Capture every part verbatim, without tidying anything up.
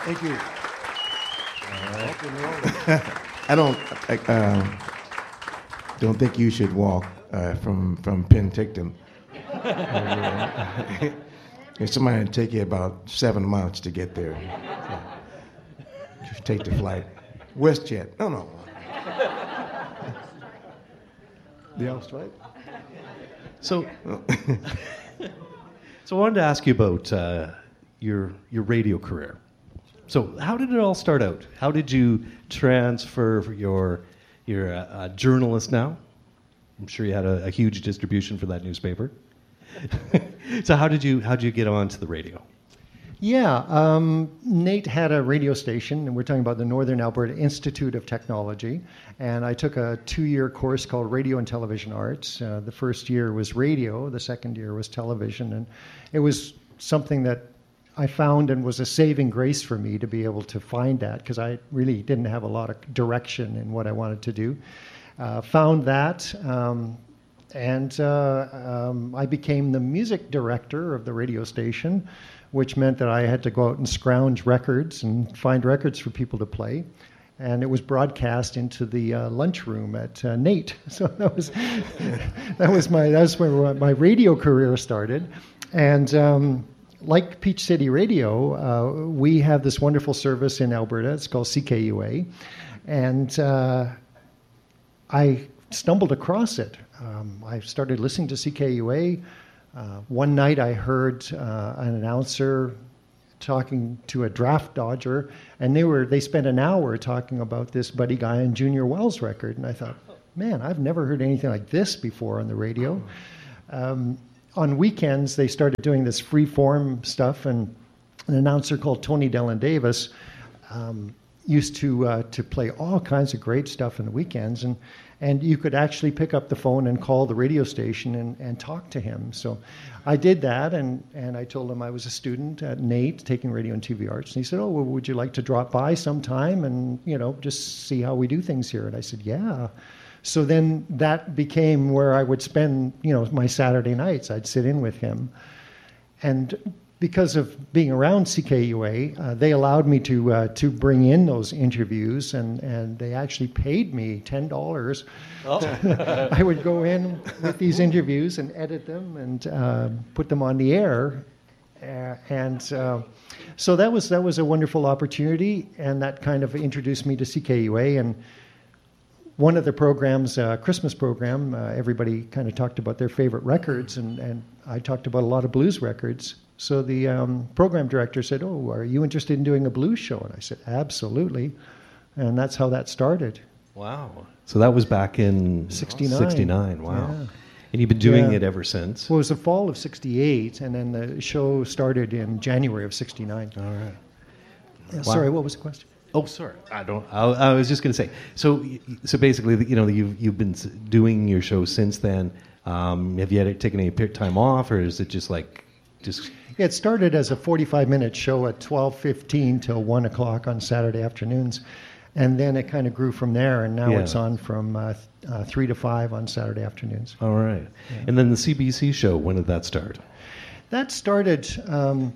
Thank you. I don't I, uh, don't think you should walk uh, from from Penticton. If somebody would take you about seven months to get there. Just take the flight. WestJet. No, no. The else, right? So, so I wanted to ask you about uh, your your radio career. So, how did it all start out? How did you transfer your you're a, a journalist now? I'm sure you had a, a huge distribution for that newspaper. So, how did you how did you get onto the radio? Yeah, um, Nate had a radio station, and we're talking about the Northern Alberta Institute of Technology, and I took a two-year course called Radio and Television Arts. Uh, the first year was radio, the second year was television, and it was something that I found and was a saving grace for me to be able to find that, because I really didn't have a lot of direction in what I wanted to do. Uh, found that, um, and uh, um, I became the music director of the radio station, which meant that I had to go out and scrounge records and find records for people to play. And it was broadcast into the uh, lunchroom at uh, Nate. So that was that was my that's where my radio career started. And um, like Peach City Radio, uh, we have this wonderful service in Alberta. It's called C K U A, and uh, I stumbled across it. Um, I started listening to C K U A. Uh, one night I heard uh, an announcer talking to a draft dodger, and they were they spent an hour talking about this Buddy Guy and Junior Wells record, and I thought, man, I've never heard anything like this before on the radio. Um, on weekends, they started doing this free-form stuff, and an announcer called Tony Dillon Davis um, used to uh, to play all kinds of great stuff on the weekends, and and you could actually pick up the phone and call the radio station and, and talk to him. So I did that, and, and I told him I was a student at Nate taking radio and T V arts. And he said, oh, well, would you like to drop by sometime and, you know, just see how we do things here? And I said, yeah. So then that became where I would spend, you know, my Saturday nights. I'd sit in with him. And because of being around C K U A, uh, they allowed me to uh, to bring in those interviews, and, and they actually paid me ten dollars. Oh. I would go in with these interviews and edit them and uh, put them on the air. Uh, and uh, so that was that was a wonderful opportunity, and that kind of introduced me to C K U A. And one of the programs, uh, Christmas program, uh, everybody kind of talked about their favorite records, and, and I talked about a lot of blues records. So the um, program director said, oh, are you interested in doing a blues show? And I said, absolutely. And that's how that started. Wow. So that was back in sixty-nine. sixty-nine, wow. Yeah. And you've been doing Yeah. it ever since? Well, it was the fall of sixty-eight, and then the show started in January of sixty-nine. All right. Yeah, Wow. Sorry, what was the question? Oh, sorry. I don't. I, I was just going to say. So, so basically, you know, you've you've been s- doing your show since then. Um, have you had taken any pe- time off, or is it just like just? Yeah, it started as a forty-five minute show at twelve fifteen till one o'clock on Saturday afternoons, and then it kind of grew from there. And now Yeah. it's on from uh, th- uh, three to five on Saturday afternoons. All right. Yeah. And then the C B C show. When did that start? That started um,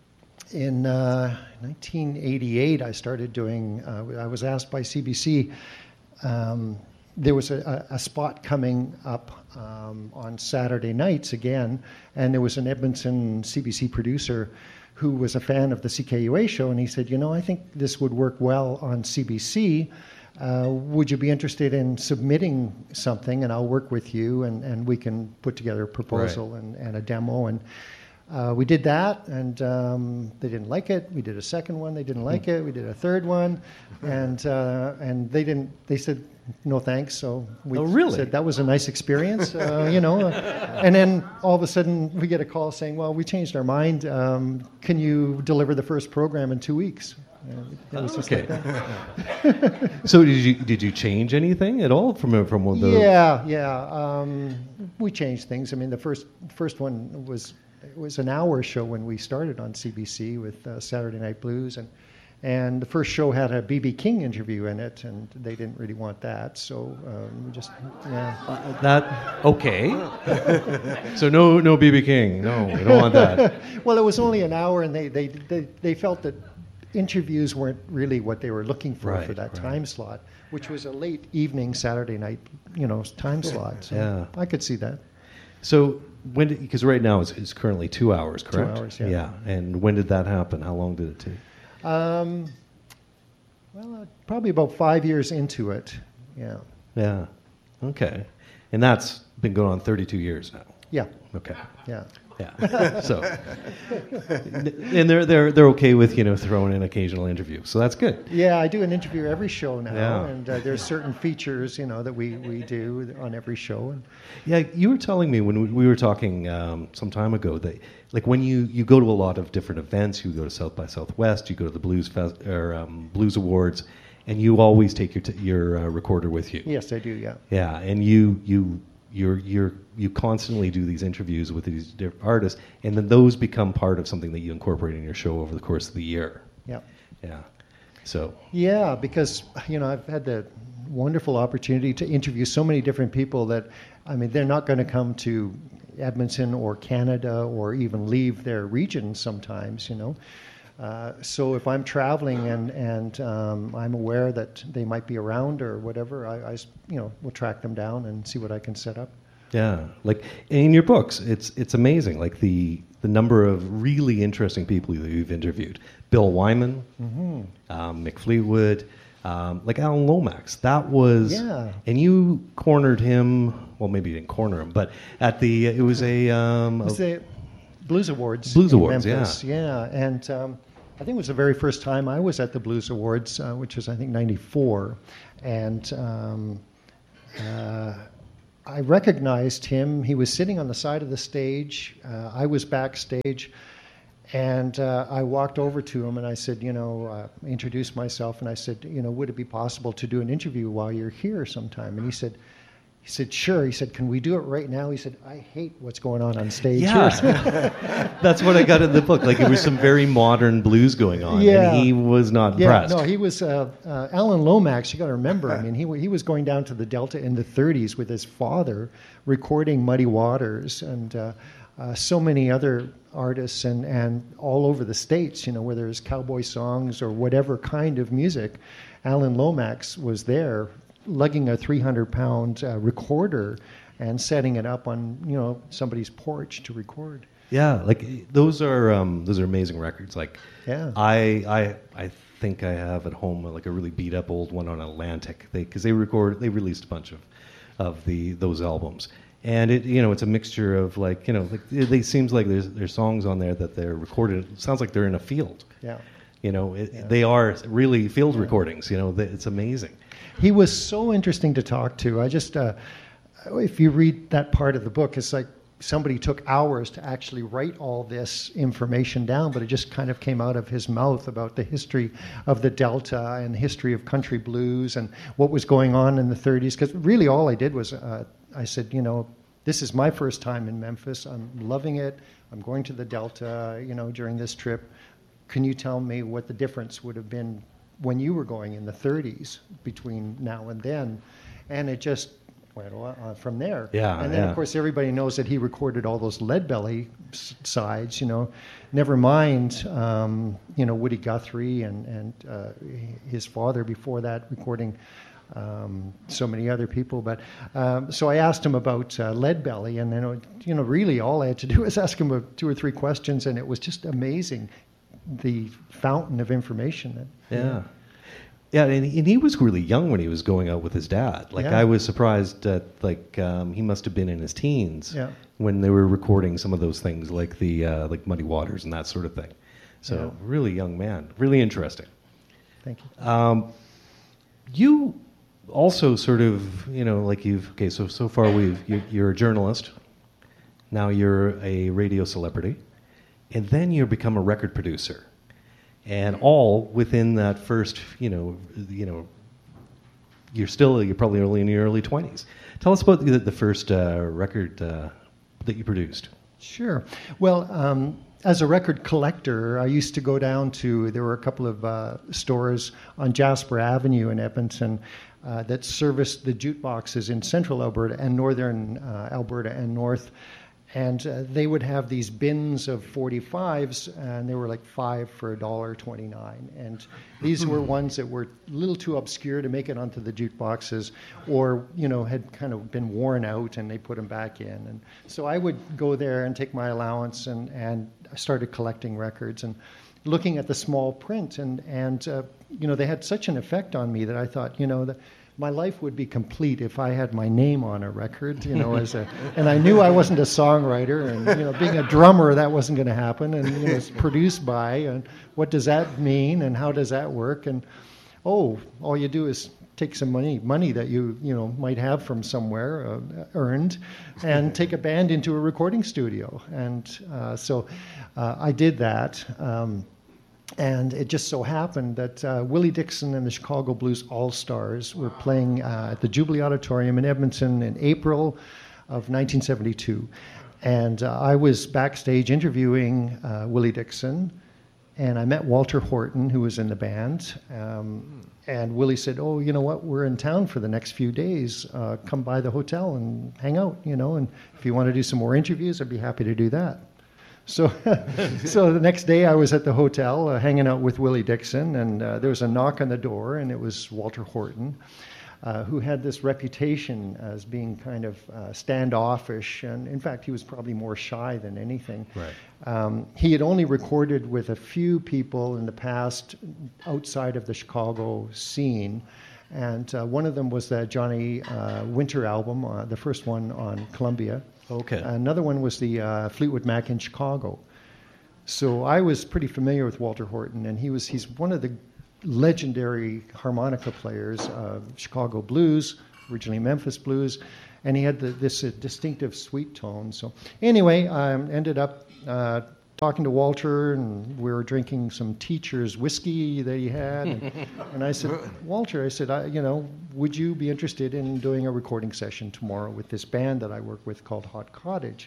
in uh, nineteen eighty-eight. I started doing. Uh, I was asked by C B C. Um, there was a, a, a spot coming up um, on Saturday nights again, and there was an Edmonton C B C producer who was a fan of the C K U A show, and he said, you know, I think this would work well on C B C. Uh, would you be interested in submitting something, and I'll work with you, and, and we can put together a proposal Right. and, and a demo. And uh, we did that, and um, they didn't like it. We did a second one. They didn't like it. We did a third one, and uh, and they didn't. They said no thanks. So we Oh, really? said that was a nice experience, uh, you know. And then all of a sudden we get a call saying, well, we changed our mind. Um, can you deliver the first program in two weeks? And it was just Okay. like that. So did you did you change anything at all from from one of the? Yeah, yeah. Um, we changed things. I mean, the first first one was it was an hour show when we started on C B C with uh, Saturday Night Blues, and and the first show had a B B King interview in it, and they didn't really want that, so um, we just yeah. Uh, that okay. So no no B B King. No, we don't want that. Well, it was only an hour, and they they they, they felt that interviews weren't really what they were looking for Right, for that right. time slot, which was a late evening Saturday night, you know, time slot. So Yeah. I could see that. So when did, because right now it's, it's currently two hours, correct? hours, yeah. Yeah. And when did that happen? How long did it take? Um, well, uh, probably about five years into it. Yeah. Yeah. Okay. And that's been going on thirty-two years now. Yeah. Okay. Yeah. Yeah. So, and they're they're they're okay with, you know, throwing in occasional interviews. So that's good. Yeah, I do an interview every show now, Yeah. and uh, there's certain features, you know, that we, we do on every show. And Yeah, you were telling me when we- we were talking um, some time ago that, like, when you, you go to a lot of different events, you go to South by Southwest, you go to the Blues Fest, or um, Blues Awards, and you always take your t- your uh, recorder with you. yes, I do. Yeah. Yeah, and you you you're you're you constantly do these interviews with these different artists, and then those become part of something that you incorporate in your show over the course of the year. Yeah. Yeah. So Yeah, because you know I've had the wonderful opportunity to interview so many different people that, I mean, they're not going to come to Edmonton or Canada or even leave their region sometimes, you know. Uh, so if I'm traveling and and um, I'm aware that they might be around or whatever, I, I s- you know will track them down and see what I can set up. yeah, like in your books, it's it's amazing. Like the the number of really interesting people that you've interviewed. Bill Wyman, Mm-hmm. um, Mick Fleetwood, um, like Alan Lomax. That was, Yeah. and you cornered him. Well, maybe you didn't corner him, but at the it was a, um, It was a- the Blues Awards. Blues in Awards, Memphis. yeah, and um, I think it was the very first time I was at the Blues Awards, uh, which was I think ninety-four, and um, uh, I recognized him. He was sitting on the side of the stage. Uh, I was backstage. And uh, I walked over to him and I said, you know, uh, introduced myself and I said, you know, would it be possible to do an interview while you're here sometime? And he said, he said, sure. He said, can we do it right now? He said, I hate what's going on on stage yeah. here. That's what I got in the book. Like it was some very modern blues going on, Yeah. and he was not Yeah, impressed. no, he was uh, uh, Alan Lomax. You got to remember. I mean, he wa- he was going down to the Delta in the thirties with his father, recording Muddy Waters and uh, uh, so many other artists, and, and all over the states. You know, whether it's cowboy songs or whatever kind of music, Alan Lomax was there, lugging a three hundred pound uh, recorder and setting it up on you know somebody's porch to record. Yeah, like those are um, those are amazing records. Like, Yeah. I I I think I have at home like a really beat up old one on Atlantic. They because they record they released a bunch of of the those albums, and it you know it's a mixture of like you know like it, it seems like there's there's songs on there that they're recorded. It sounds like they're in a field. Yeah. You know, it, Yeah. they are really field recordings. You know, they, it's amazing. He was so interesting to talk to. I just, uh, if you read that part of the book, it's like somebody took hours to actually write all this information down, but it just kind of came out of his mouth about the history of the Delta and the history of country blues and what was going on in the thirties. Because really all I did was, uh, I said, you know, this is my first time in Memphis. I'm loving it. I'm going to the Delta, you know, during this trip. Can you tell me what the difference would have been when you were going in the thirties between now and then? And it just went on from there. Yeah, And then, yeah. of course, everybody knows that he recorded all those Leadbelly s- sides, you know, never mind, um, you know, Woody Guthrie and, and uh, his father before that recording um, so many other people. But um, so I asked him about uh, Leadbelly, and, you know, you know, really all I had to do was ask him a, two or three questions, and it was just amazing, the fountain of information. That, Yeah. Yeah, and, and he was really young when he was going out with his dad. Like, Yeah. I was surprised that, like, um, he must have been in his teens Yeah. when they were recording some of those things, like the uh, like Muddy Waters and that sort of thing. So, Yeah. really young man, really interesting. Thank you. Um, you also sort of, you know, like you've okay. So so far, we've you, you're a journalist. Now you're a radio celebrity, and then you become a record producer, and all within that first, you know, you know. You're still you're probably only in your early twenties. Tell us about the, the first uh, record uh, that you produced. Sure. Well, um, as a record collector, I used to go down to, there were a couple of uh, stores on Jasper Avenue in Edmonton uh, that serviced the jukeboxes in central Alberta and northern uh, Alberta and north. And uh, they would have these bins of forty-fives, and they were like five for a dollar twenty-nine. And these were ones that were a little too obscure to make it onto the jukeboxes, or you know had kind of been worn out, and they put them back in. And so I would go there and take my allowance, and and I started collecting records and looking at the small print, and and uh, you know they had such an effect on me that I thought, you know that. My life would be complete if I had my name on a record, you know, as a, and I knew I wasn't a songwriter, and you know, being a drummer, that wasn't going to happen, and you know, it's produced by, and what does that mean, and how does that work, and oh, all you do is take some money, money that you you know might have from somewhere uh, earned, and take a band into a recording studio, and uh, so uh, I did that. Um, And it just so happened that uh, Willie Dixon and the Chicago Blues All-Stars were playing uh, at the Jubilee Auditorium in Edmonton in April of nineteen seventy-two. And uh, I was backstage interviewing uh, Willie Dixon, and I met Walter Horton, who was in the band. Um, and Willie said, oh, you know what, we're in town for the next few days. Uh, come by the hotel and hang out, you know, and if you want to do some more interviews, I'd be happy to do that. So, so the next day I was at the hotel uh, hanging out with Willie Dixon, and uh, there was a knock on the door, and it was Walter Horton, uh, who had this reputation as being kind of uh, standoffish, and in fact he was probably more shy than anything. Right. Um, he had only recorded with a few people in the past outside of the Chicago scene, and uh, one of them was the Johnny uh, Winter album, uh, the first one on Columbia. Okay. Another one was the uh, Fleetwood Mac in Chicago. So I was pretty familiar with Walter Horton, and he was he's one of the legendary harmonica players of Chicago blues, originally Memphis blues, and he had the, this uh, distinctive sweet tone. So anyway, I ended up uh, talking to Walter, and we were drinking some teacher's whiskey that he had, and, and I said, Walter, I said, I, you know, would you be interested in doing a recording session tomorrow with this band that I work with called Hot Cottage?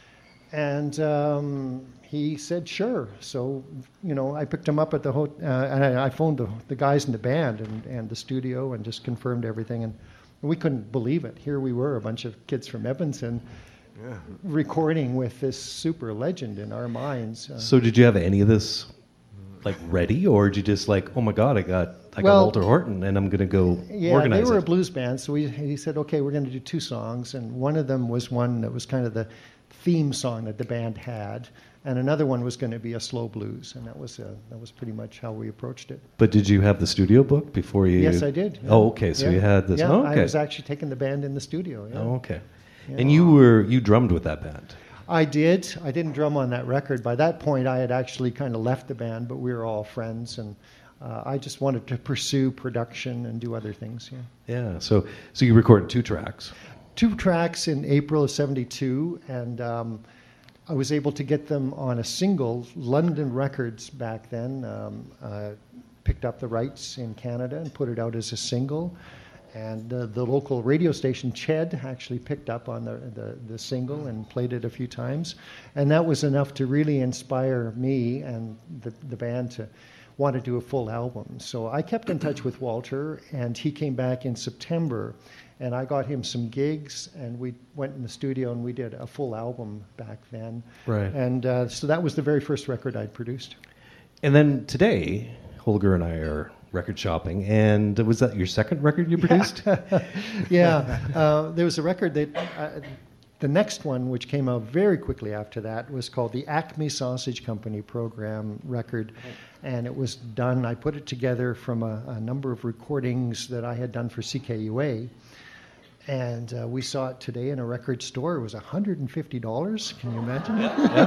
And um, he said, sure. So, you know, I picked him up at the hotel, uh, and I, I phoned the, the guys in the band and, and the studio and just confirmed everything, and we couldn't believe it. Here we were, a bunch of kids from Edmonton, yeah, recording with this super legend in our minds. Uh, so did you have any of this like ready, or did you just like, oh my God, I got I got well, Walter Horton, and I'm going to go yeah, organize they were it. a blues band, so we, he said, okay, we're going to do two songs, and one of them was one that was kind of the theme song that the band had, and another one was going to be a slow blues, and that was uh, that was pretty much how we approached it. But did you have the studio book before you? Yes, I did. Yeah. Oh, okay. So yeah. you had this. Yeah, oh, okay. I was actually taking the band in the studio. Yeah. Oh, okay. Yeah. And you were you drummed with that band. I did. I didn't drum on that record. By that point, I had actually kind of left the band, but we were all friends, and uh, I just wanted to pursue production and do other things. Yeah. Yeah. So so you recorded two tracks. Two tracks in April of seventy-two, and um, I was able to get them on a single. London Records back then um, uh, picked up the rights in Canada and put it out as a single. And uh, the local radio station, Ched, actually picked up on the, the, the single and played it a few times. And that was enough to really inspire me and the, the band to want to do a full album. So I kept in touch with Walter, and he came back in September, and I got him some gigs, and we went in the studio and we did a full album back then. Right. And uh, so that was the very first record I'd produced. And then today, Holger and I are record shopping, and was that your second record you produced? Yeah, uh, there was a record that uh, the next one, which came out very quickly after that, was called the Acme Sausage Company Program record, and it was done. I put it together from a, a number of recordings that I had done for C K U A, and uh, we saw it today in a record store. It was one hundred fifty dollars. Can you imagine?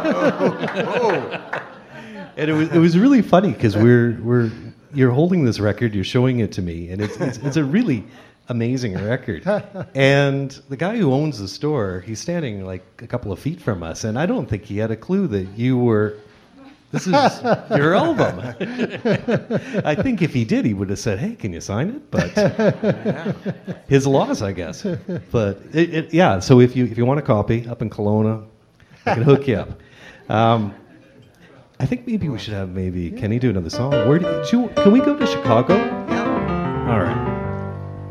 And it was it was really funny because we're we're you're holding this record, you're showing it to me, and it's it's, it's a really amazing record. And the guy who owns the store, he's standing like a couple of feet from us, and I don't think he had a clue that you were. This is your album. I think if he did, he would have said, "Hey, can you sign it?" But his loss, I guess. But it, it, yeah, so if you if you want a copy up in Kelowna, I can hook you up. Um, I think maybe we should have maybe Kenny do another song. Where do you, can we go to Chicago? Yeah. All right.